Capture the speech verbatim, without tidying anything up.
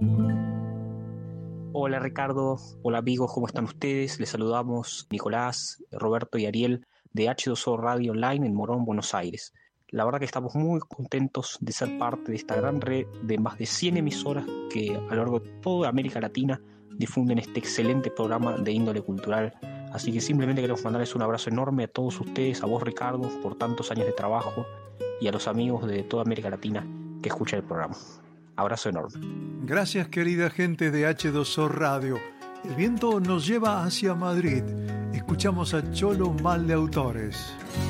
Hola Ricardo, hola amigos, ¿cómo están ustedes? Les saludamos Nicolás, Roberto y Ariel de hache dos o Radio Online en Morón, Buenos Aires. La verdad que estamos muy contentos de ser parte de esta gran red de más de cien emisoras que a lo largo de toda América Latina difunden este excelente programa de índole cultural. Así que simplemente queremos mandarles un abrazo enorme a todos ustedes, a vos Ricardo, por tantos años de trabajo y a los amigos de toda América Latina que escuchan el programa. Abrazo enorme. Gracias, querida gente de hache dos o Radio. El viento nos lleva hacia Madrid. Escuchamos a Cholo Mal de Autores.